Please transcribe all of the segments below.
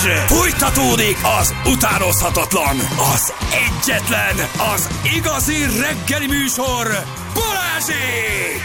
Fújtatódik az utánozhatatlan, az egyetlen, az igazi reggeli műsor, Balázsék!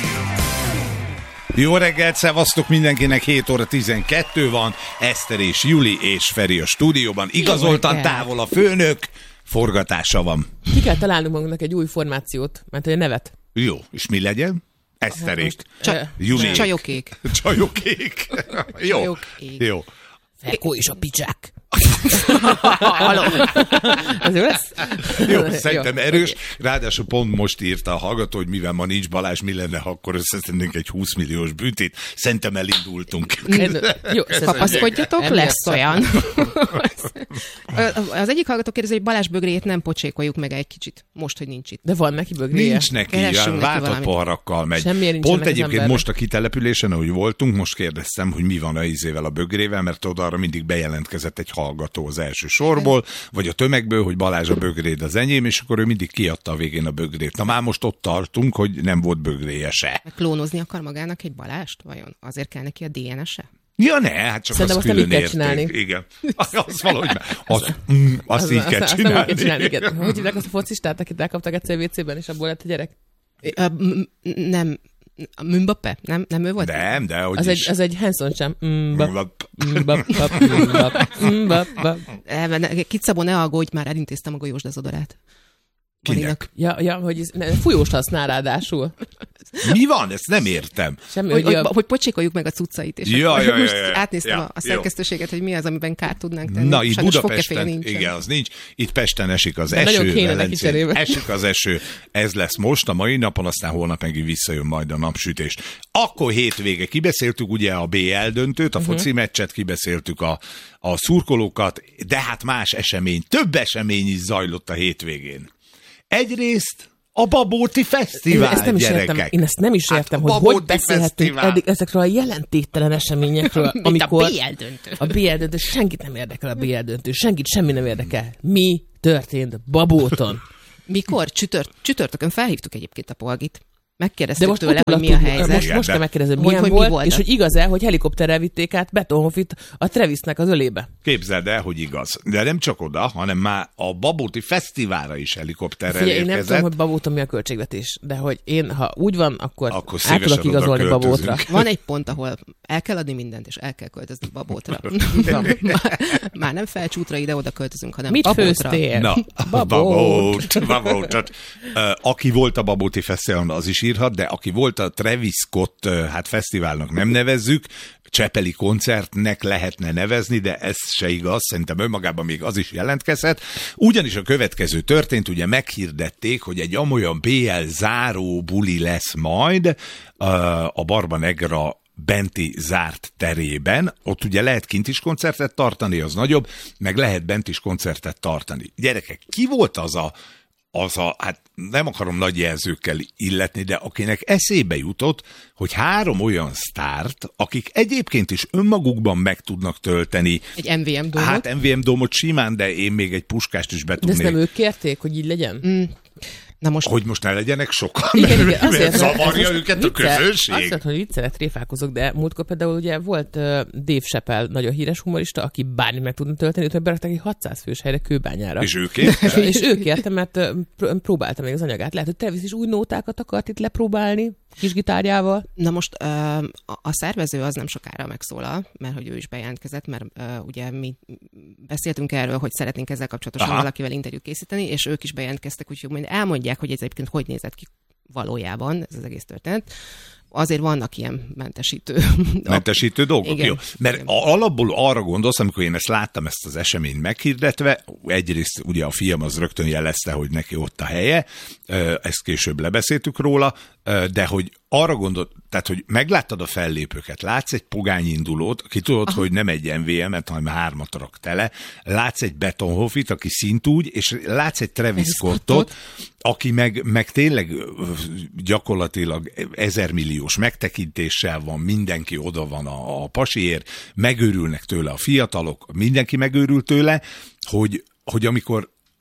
Jó reggelt, szevasztok mindenkinek, 7 óra 12 van, Eszter és Juli és Feri a stúdióban. Igazoltan távol a főnök, forgatása van. Ki kell találnunk magunknak egy új formációt, mert egy nevet. Jó, és mi legyen? Eszterék. Juliék. Csajokék. Csajokék. Jó. Csajokék. Jó. Ferkó és a picsák. Haló. Az jó lesz? Jó, szerintem erős. Ráadásul pont most írta a hallgató, hogy mivel ma nincs Balázs, mi lenne, ha akkor összeszednénk egy 20 milliós büntit. Szerintem elindultunk. Jó, kapaszkodjatok, lesz olyan. Az egyik hallgató kérdezi, hogy Balázs bögréjét nem pocsékoljuk meg egy kicsit. Most, hogy nincs itt. De van neki bögréje? Nincs neki, váltott poharakkal megy. Pont egyébként most a kitelepülésen, ahogy voltunk, most kérdeztem, hogy mi van a izével a bögrével, mert oda arra mindig bejelentkezett egy hallgató az első sorból, vagy a tömegből, hogy Balázs, a bögréd az enyém, és akkor ő mindig kiadta a végén a bögrét. Na már most ott tartunk, hogy nem volt bögréje se. Klónozni akar magának egy Balást? Vajon? Azért kell neki a DNS-e? Ja, ne, hát csak szerintem azt azt külön nem így kell értünk. csinálni. Igen. Azt valahogy azt így kell csinálni. Igen. Hogy hívják azt a focistát, akit elkaptak egyszer WC-ben, és abból lett a gyerek? Nem. A Mbappé? Nem ő volt? Nem, de hogy az egy Hanson sem. Kit Szabó, ne aggódj, már elintéztem a golyós dezodorát. Kinek? Ja, hogy fújóst használ ráadásul. Mi van? Ezt nem értem. Semmi, hogy pocsékoljuk meg a cuccait. És most átnéztem a szerkesztőséget, hogy mi az, amiben kárt tudnánk tenni. Na, itt Budapesten, igen, az nincs. Itt Pesten esik az eső. Esik az eső. Ez lesz most, a mai napon, aztán holnap megint visszajön majd a napsütés. Akkor hétvége kibeszéltük ugye a BL döntőt, a foci meccset, kibeszéltük a szurkolókat, de hát más esemény, több esemény is zajlott a hétvégén. Egyrészt a Babóti Fesztivál, Én ezt nem is értem, hogy beszélhetünk eddig ezekről a jelentéktelen eseményekről, amikor a BL döntő, senkit nem érdekel a BL döntő, senkit semmi nem érdekel. Mi történt Babóton? Mikor? Csütörtökön felhívtuk egyébként a Polgit. Megkérdeztük tőle, hogy mi a helyzet. Most kell megkérdezni, milyen volt, és hogy igaz-e, hogy helikopterrel vitték át Betonhofit a Travisnek az ölébe. Képzeld el, hogy igaz. De nem csak oda, hanem már a Babóti Fesztiválra is helikopterrel érkezett. Én nem tudom, hogy Babóton mi a költségvetés, de hogy én, ha úgy van, akkor át tudok igazolni Babótra. Van egy pont, ahol el kell adni mindent, és el kell költözni Babótra. Már nem Felcsútra ide-oda költözünk, hanem mit Babótra. Főztél? Na, Babót. Aki volt a Babóti Fesztiválon, az is írhat, de aki volt a Travis Scott fesztiválnak nem nevezzük, Csepeli koncertnek lehetne nevezni, de ez se igaz, szerintem önmagában még az is jelentkezhet. Ugyanis a következő történt, ugye meghirdették, hogy egy amolyan BL záró buli lesz majd a Barba Negra benti zárt terében. Ott ugye lehet kint is koncertet tartani, az nagyobb, meg lehet bent is koncertet tartani. Gyerekek, ki volt az a hát nem akarom nagy jelzőkkel illetni, de akinek eszébe jutott, hogy 3 olyan sztárt, akik egyébként is önmagukban meg tudnak tölteni. Egy MVM Dómot? Hát MVM Dómot simán, de én még egy Puskást is be tudnék. De ezt nem ők kérték, hogy így legyen? Na most... Hogy most ne legyenek sokan, igen, azért, zavarja őket a közönség. Azt mondta, hogy viccelet tréfálkozok, de múltkor például ugye volt Dave Chappelle, nagyon híres humorista, aki bármi meg tudna tölteni, őt berakták egy 600 fős helyre Kőbányára. És ő kérte? És ő kérte, mert próbáltam még az anyagát. Lehet, hogy Travis is új nótákat akart itt lepróbálni, kis gitárjával. Na most a szervező az nem sokára megszólal, mert hogy ő is bejelentkezett, mert ugye mi beszéltünk erről, hogy szeretnénk ezzel kapcsolatosan valakivel interjút készíteni, és ők is bejelentkeztek, úgyhogy majd elmondják, hogy ez egyébként hogy nézett ki valójában, ez az egész történet. Azért vannak ilyen mentesítő dolgok, igen, jó. Mert alapból arra gondolsz, amikor én ezt láttam, ezt az eseményt meghirdetve, egyrészt ugye a fiam az rögtön jelezte, hogy neki ott a helye, ezt később lebeszéltük róla, de hogy arra gondolt, tehát, hogy megláttad a fellépőket, látsz egy pogányindulót, aki tudod, hogy nem egy MVM-et, hanem 3-at rak tele, látsz egy Betonhofit, aki szintúgy, és látsz egy Travis Scottot, aki meg tényleg gyakorlatilag 1000 milliós megtekintéssel van, mindenki oda van a pasiért, megőrülnek tőle a fiatalok, mindenki megőrül tőle, hogy amikor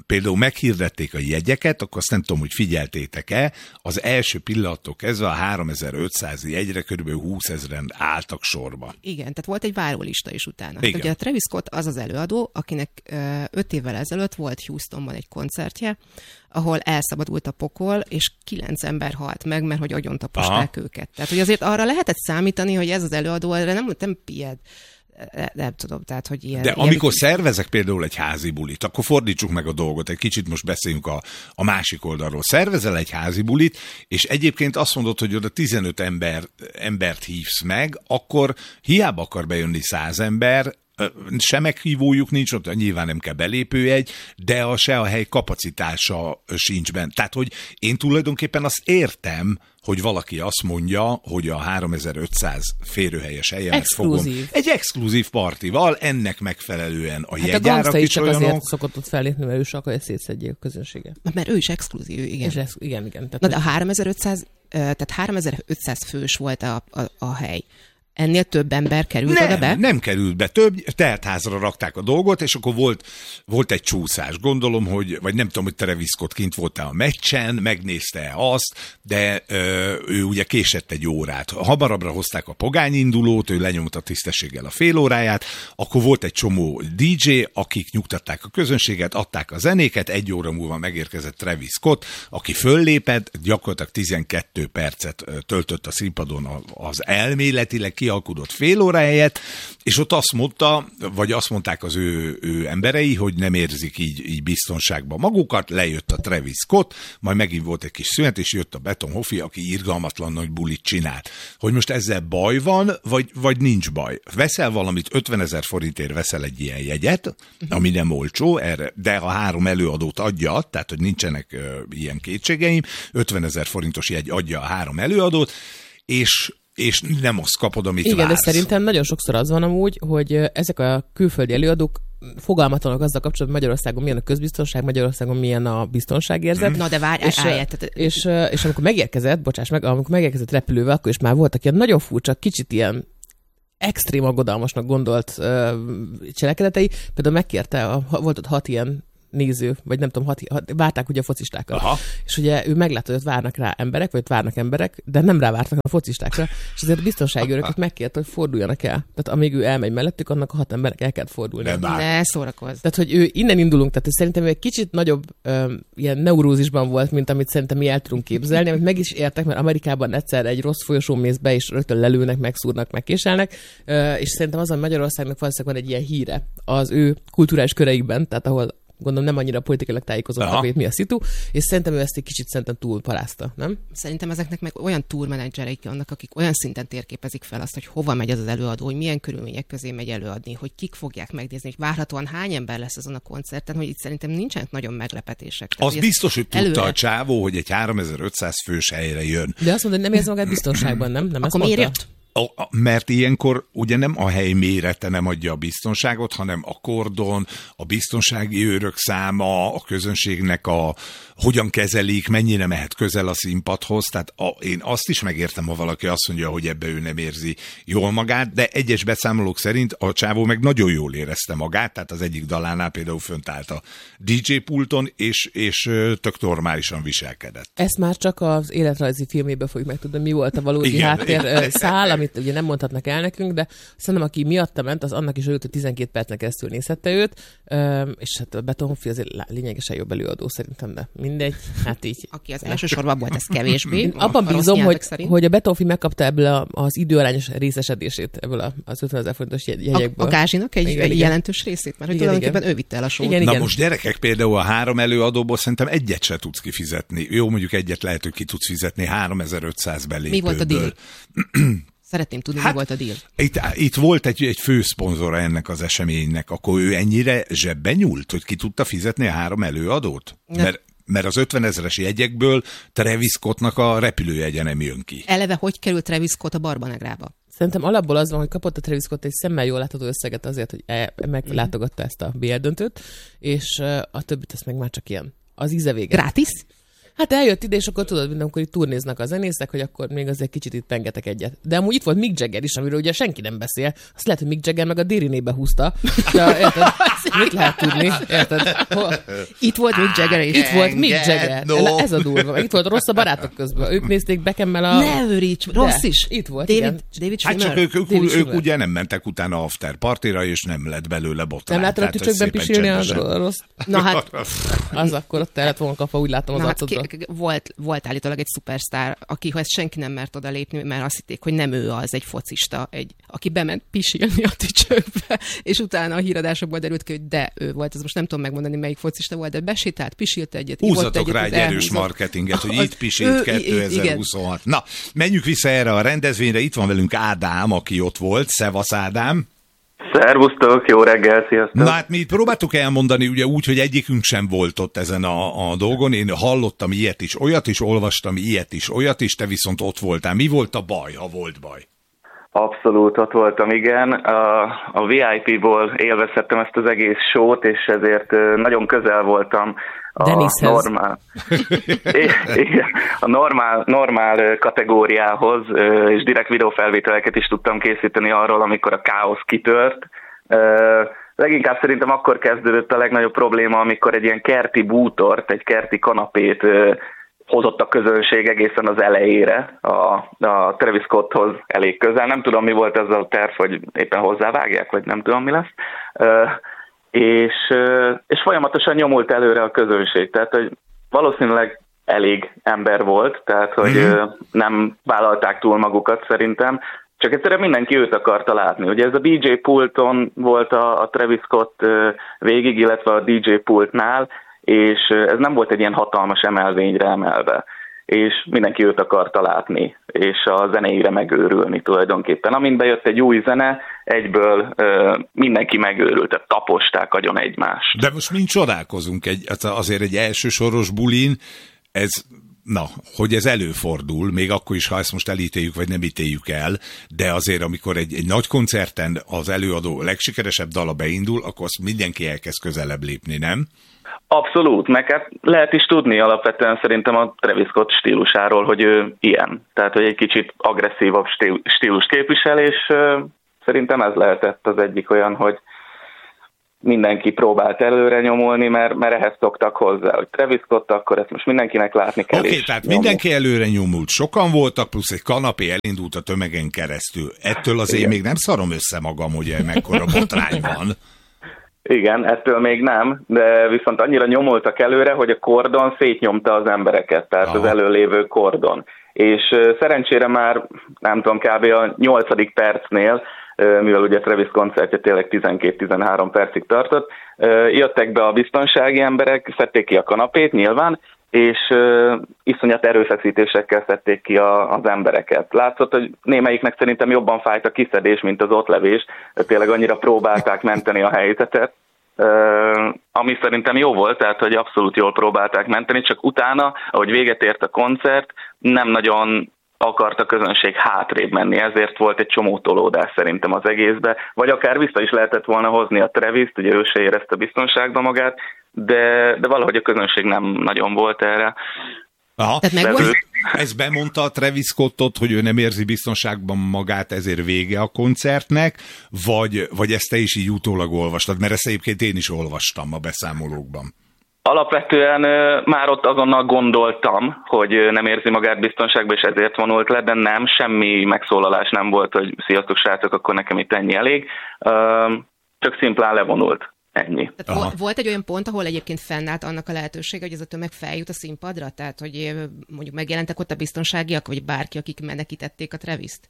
például meghirdették a jegyeket, akkor azt nem tudom, hogy figyeltétek-e, az első pillanattól kezdve a 3500 jegyre kb. 20 000 álltak sorba. Igen, tehát volt egy várólista is utána. Hát ugye a Travis Scott az az előadó, akinek 5 évvel ezelőtt volt Houstonban egy koncertje, ahol elszabadult a pokol, és 9 ember halt meg, mert hogy agyontaposták őket. Tehát, hogy azért arra lehetett számítani, hogy ez az előadó, erre nem pijed. Nem tudom, tehát, hogy ilyen... De amikor szervezek például egy házi bulit, akkor fordítsuk meg a dolgot, egy kicsit most beszéljünk a másik oldalról. Szervezel egy házi bulit, és egyébként azt mondod, hogy oda 15 embert hívsz meg, akkor hiába akar bejönni 100 ember, se meghívójuk nincs, ott nyilván nem kell belépőjegy, de se a hely kapacitása sincs benne. Tehát, hogy én tulajdonképpen azt értem, hogy valaki azt mondja, hogy a 3500 férőhelyes helyemet fogom egy exkluzív partival, ennek megfelelően a jegyárak is olyanok. Azért szokott ott fellépni, mert ő is akarja szétszedjék a közönséget. Mert ő is exkluzív, igen. Igen. Na de a 3500 fős volt a hely. Ennél több ember került oda be? Nem került be több, teltházra rakták a dolgot, és akkor volt egy csúszás. Gondolom, vagy nem tudom, hogy Travis Scott kint voltál a meccsen, megnézte azt, de ő ugye késett egy órát. Hamarabbra hozták a pogányindulót, ő lenyomta tisztességgel a fél óráját, akkor volt egy csomó DJ, akik nyugtatták a közönséget, adták a zenéket, 1 óra múlva megérkezett Travis Scott, aki föllépett, gyakorlatilag 12 percet töltött a színpadon az elméletileg kialkudott fél óra helyett, és ott azt mondta, vagy azt mondták az ő emberei, hogy nem érzik így biztonságban magukat, lejött a Travis Scott, majd megint volt egy kis szünet, és jött a Beton Hoffi, aki irgalmatlan nagy bulit csinált. Hogy most ezzel baj van, vagy nincs baj. Veszel valamit, 50 000 forintért veszel egy ilyen jegyet, ami nem olcsó, erre, de ha 3 előadót adja, tehát hogy nincsenek ilyen kétségeim, 50 000 forintos jegy adja a 3 előadót, és nem azt kapod, amit igen, vársz. De szerintem nagyon sokszor az van amúgy, hogy ezek a külföldi előadók fogalmatlanak azzal kapcsolatban, Magyarországon milyen a közbiztonság, Magyarországon milyen a biztonságérzet. Na de várj, és amikor megérkezett repülővel, akkor is már voltak ilyen nagyon furcsa, kicsit ilyen extrém aggodalmasnak gondolt cselekedetei. Például megkérte, volt ott 6 ilyen néző, vagy nem tudom, várták ugye a focistákat. Aha. És ugye ő meglátta, hogy ott várnak rá emberek, vagy ott várnak emberek, de nem rávártak a focistákra, és azért a biztonsági őröket megkérte, hogy forduljanak el. Tehát amíg ő elmegy mellettük, annak a 6 emberek el kellett fordulni. Ne szórakozz. Tehát, hogy ő innen indulunk, tehát szerintem ő egy kicsit nagyobb ilyen neurózisban volt, mint amit szerintem mi el tudunk képzelni, amit meg is értek, mert Amerikában egyszer egy rossz folyosón mész be, és rögtön lelőnek, megszúrnak, megkéselnek, és szerintem azon Magyarországnak valószínűleg van egy ilyen híre az ő kulturális köreikben, tehát ahol gondolom nem annyira politikailag tájékozott, mi a szitu, és szerintem ő ezt egy kicsit túlparázta, nem? Szerintem ezeknek meg olyan tourmenedzsereik vannak, akik olyan szinten térképezik fel azt, hogy hova megy az előadó, hogy milyen körülmények közé megy előadni, hogy kik fogják megnézni, hogy várhatóan hány ember lesz azon a koncerten, hogy itt szerintem nincsenek nagyon meglepetések. Tehát, az biztos, hogy tudta a csávó, hogy egy 3500 fős helyre jön. De azt mondta, hogy nem érzi magát biztonságban, nem? Akkor miért jött? Mert ilyenkor ugye nem a hely mérete nem adja a biztonságot, hanem a kordon, a biztonsági őrök száma, a közönségnek hogyan kezelik, mennyire mehet közel a színpadhoz. Tehát én azt is megértem, ha valaki azt mondja, hogy ebbe ő nem érzi jól magát, de egyes beszámolók szerint a csávó meg nagyon jól érezte magát, tehát az egyik dalánál például fönt állt a DJ pulton, és tök normálisan viselkedett. Ezt már csak az életrajzi filmében fogjuk megtudni, mi volt a valódi háttér szál, amit ugye nem mondhatnak el nekünk, de szerintem aki miatta ment, az annak is örült, hogy 12 percen keresztül nézhette őt, és hát a Beton Hoffi azért lényegesen jobb előadó szerintem, de mindegy, hát így. Aki az elsősorban volt, ez kevésbé. Abban bízom, hogy a Beton Hoffi megkapta ebből az időarányos részesedését ebből az 50 000 forintos jegyekből. A gázsinak egy jelentős részét, mert tulajdonképpen ő vitte el a sót. Na most gyerekek, például a 3 előadóból szerintem egyet se tudsz kifizetni. Jó, mondjuk egyet lehet, hogy ki tudsz fizetni 3500 belépőből. Mi volt a deal? Szeretném tudni, mi volt a deal. Itt volt egy főszponzora ennek az eseménynek, akkor ő ennyire zsebben nyúlt, hogy ki tudta fizetni a 3 előadót? Mert az 50 000-es jegyekből Travis Scottnak a repülőjegye nem jön ki. Eleve hogy került Travis Scott a Barbanegrába? Szerintem alapból az van, hogy kapott a Travis Scott egy szemmel jól látható összeget azért, hogy meglátogatta ezt a BL döntőt, és a többit ezt meg már csak ilyen az íze vége. Gratis? Hát eljött ide, és akkor tudod, mint amikor itt turnéznak a zenészek, hogy akkor még azért kicsit itt pengetek egyet. De amúgy itt volt Mick Jagger is, amiről ugye senki nem beszél. Azt lehet, hogy Mick Jagger meg a Dérinébe húzta. De érted? Mit lehet tudni? Érted? Itt volt Mick Jagger is. Itt volt Mick Jagger. No. Ez a durva. Itt volt Rossz a barátok közben. Ők nézték Beckhemmel a... Ne őríts, Rossz is. Itt volt, David hát csak ők ugye nem mentek utána after partira, és nem lett belőle botrány. Nem láttad a tücsökben pisilni a Rossz? Na hát... Az akkor ott el lett volna kapva, úgy látom az arcodra. Volt állítólag egy szupersztár, akihez senki nem mert oda lépni, mert azt hitték, hogy nem ő az, egy focista, aki bement pisilni a tücsökbe, és utána a híradásokból derült ki, hogy de ő volt, ez most nem tudom megmondani, melyik focista volt, de besétált, pisilt egyet, húzatok rá egy erős marketinget, hogy itt pisilt 2026. Na, menjünk vissza erre a rendezvényre, itt van velünk Ádám, aki ott volt. Szevasz, Ádám! Szervusztok, jó reggel, sziasztok! Na hát mi itt próbáltuk elmondani ugye úgy, hogy egyikünk sem volt ott ezen a dolgon. Én hallottam ilyet is, olyat is, olvastam ilyet is, olyat is, te viszont ott voltál. Mi volt a baj, ha volt baj? Abszolút ott voltam, igen. A VIP-ból élvezhettem ezt az egész show-t, és ezért nagyon közel voltam a normál kategóriához, és direkt videófelvételeket is tudtam készíteni arról, amikor a káosz kitört. Leginkább szerintem akkor kezdődött a legnagyobb probléma, amikor egy ilyen kerti bútort, egy kerti kanapét hozott a közönség egészen az elejére, a Travis Scotthoz elég közel. Nem tudom, mi volt ez a terv, hogy éppen hozzávágják, vagy nem tudom, mi lesz. És folyamatosan nyomult előre a közönség. Tehát, hogy valószínűleg elég ember volt, tehát, hogy nem vállalták túl magukat szerintem. Csak egyszerűen mindenki őt akarta látni. Ugye ez a DJ pulton volt a Travis Scott végig, illetve a DJ pultnál, és ez nem volt egy ilyen hatalmas emelvényre emelve, és mindenki őt akarta látni, és a zenéire megőrülni tulajdonképpen. Amint bejött egy új zene, egyből mindenki megőrült, tehát taposták agyon egymást. De most mind csodálkozunk, azért egy elsősoros bulin, hogy ez előfordul, még akkor is, ha ezt most elítéljük, vagy nem ítéljük el, de azért, amikor egy nagy koncerten az előadó legsikeresebb dala beindul, akkor azt mindenki elkezd közelebb lépni, nem? Abszolút, meg hát lehet is tudni alapvetően szerintem a Travis Scott stílusáról, hogy ő ilyen. Tehát, hogy egy kicsit agresszívabb stílus képvisel, és szerintem ez lehetett az egyik olyan, hogy mindenki próbált előre nyomulni, mert ehhez szoktak hozzá, hogy Travis Scott, akkor ezt most mindenkinek látni kell. Oké, tehát mindenki előre nyomult, sokan voltak, plusz egy kanapé elindult a tömegen keresztül. Ettől azért még nem szarom össze magam, hogy mekkora botrány van. Igen, ettől még nem, de viszont annyira nyomultak előre, hogy a kordon szétnyomta az embereket, tehát az előlévő kordon. És szerencsére már, nem tudom, kb. A 8. percnél, mivel ugye Travis koncertje tényleg 12-13 percig tartott, jöttek be a biztonsági emberek, szedték ki a kanapét nyilván, és iszonyat erőfeszítésekkel szedték ki az embereket. Látszott, hogy némelyiknek szerintem jobban fájt a kiszedés, mint az ottlevés, de tényleg annyira próbálták menteni a helyzetet, ami szerintem jó volt, tehát hogy abszolút jól próbálták menteni, csak utána, ahogy véget ért a koncert, nem nagyon akart a közönség hátrébb menni, ezért volt egy csomó tolódás szerintem az egészbe, vagy akár vissza is lehetett volna hozni a Travist, ugye ő se érezte biztonságba magát, de valahogy a közönség nem nagyon volt erre. Aha, ez bemondta a Travis Scottot, hogy ő nem érzi biztonságban magát, ezért vége a koncertnek, vagy ezt te is így utólag olvastad, mert ezt egyébként én is olvastam a beszámolókban. Alapvetően már ott azonnal gondoltam, hogy nem érzi magát biztonságban, és ezért vonult le, de nem, semmi megszólalás nem volt, hogy sziasztok srácok, akkor nekem itt ennyi elég, csak szimplán levonult. Ennyi. Tehát volt egy olyan pont, ahol egyébként fennállt annak a lehetősége, hogy ez a tömeg feljut a színpadra? Tehát, hogy mondjuk megjelentek ott a biztonságiak, vagy bárki, akik menekítették a Travist?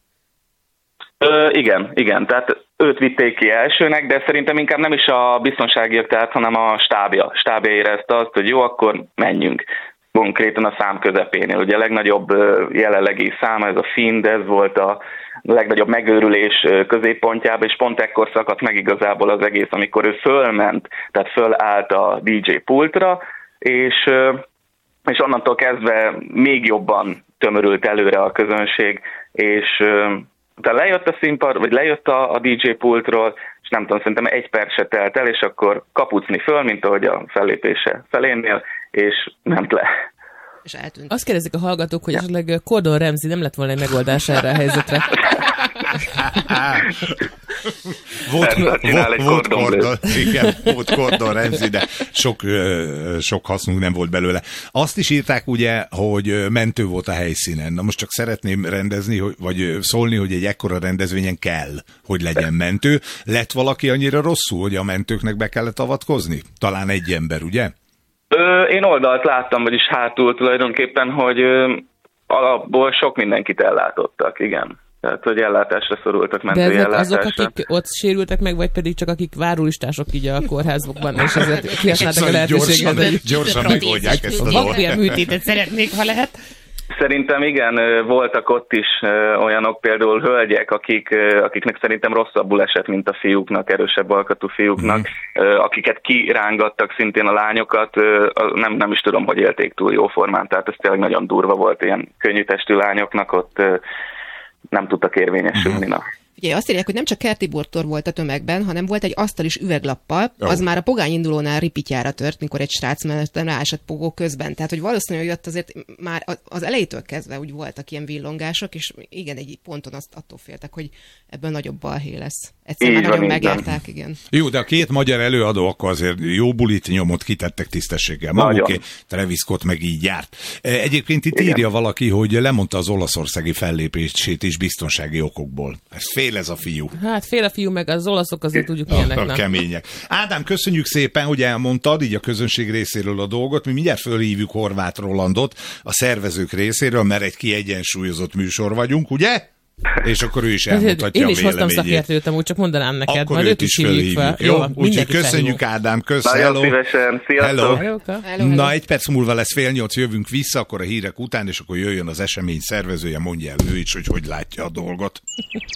Igen, tehát őt vitték ki elsőnek, de szerintem inkább nem is a biztonságiak, tehát, hanem a stábja érezte azt, hogy jó, akkor menjünk. Konkrétan a szám közepénél. Ugye a legnagyobb jelenlegi száma, ez a Fiend, ez volt a legnagyobb megőrülés középpontjában, és pont ekkor szakadt meg igazából az egész, amikor ő fölment, tehát fölállt a DJ pultra, és onnantól kezdve még jobban tömörült előre a közönség, és utána lejött a színpad, vagy lejött a DJ pultról, és nem tudom, szerintem 1 perc se telt el, és akkor kapucni föl, mint ahogy a fellépése felénél, és ment le. és eltűnt. Azt kérdezik a hallgatók, hogy esetleg Gordon Ramsay nem lett volna egy megoldás erre a helyzetre. Volt Gordon Ramsay, de sok hasznunk nem volt belőle. Azt is írták ugye, hogy mentő volt a helyszínen. Na most csak szeretném rendezni, vagy szólni, hogy egy ekkora rendezvényen kell, hogy legyen mentő. Lett valaki annyira rosszul, hogy a mentőknek be kellett avatkozni? Talán egy ember, ugye? Én oldalt láttam, vagyis hátul tulajdonképpen, hogy alapból sok mindenkit ellátottak, igen. Tehát, hogy ellátásra szorultak, mentői ellátásra. De azok, akik ott sérültek meg, vagy pedig csak akik várólistások így a kórházokban, és ezért kihasználtak a lehetőséget. Gyorsan megoldják ezt a dolgot. Vakbélműtétet szeretnék, ha lehet. Szerintem igen, voltak ott is olyanok, például hölgyek, akiknek szerintem rosszabbul esett, mint a fiúknak, erősebb alkatú fiúknak, akiket kirángattak szintén a lányokat, nem is tudom, hogy élték túl jó formán, tehát ez tényleg nagyon durva volt, ilyen könnyű testű lányoknak ott nem tudtak érvényesülni. Ugye azt írják, hogy nem csak Kerti Bortor volt a tömegben, hanem volt egy asztal is üveglappal, az már a pogány indulónál ripityára tört, mikor egy srác mellettem ráesett pogó közben. Tehát, hogy valószínűleg jött azért már az elejétől kezdve úgy voltak ilyen villongások, és igen, egy ponton attól féltek, hogy ebből nagyobb balhé lesz. Egyszerűen nagyon megérták, igen. Jó, de a két magyar előadó akkor azért jó bulit nyomot kitettek tisztességgel. Maguké, Travis Scott meg így járt. Egyébként itt írja valaki, hogy lemondta az olaszországi fellépését is biztonsági okokból. Fél ez a fiú. Hát fél a fiú, meg az olaszok azért tudjuk milyenek. A kemények. Ádám, köszönjük szépen, hogy elmondtad így a közönség részéről a dolgot. Mi mindjárt fölhívjuk Horváth Rolandot a szervezők részéről, mert egy kiegyensúlyozott műsor vagyunk, ugye? És akkor ő is elmutatja a véleményét. Én is hoztam szakértőt, amúgy csak mondanám neked, akkor majd őt is hívjuk fel. Jó, úgyhogy köszönjük Ádám, Nagyon szívesen, sziasztok! Hello. Na, egy perc múlva lesz 7:30, jövünk vissza, akkor a hírek után, és akkor jöjjön az esemény szervezője, mondja el ő is, hogy látja a dolgot.